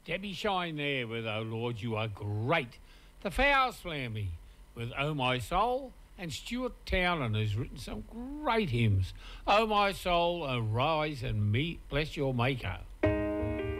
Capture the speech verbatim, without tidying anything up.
Debbie Shine there with Oh Lord, You Are Great. The Fowls Family with Oh My Soul, and Stuart Townend has written some great hymns. Oh My Soul, arise and meet, bless your Maker.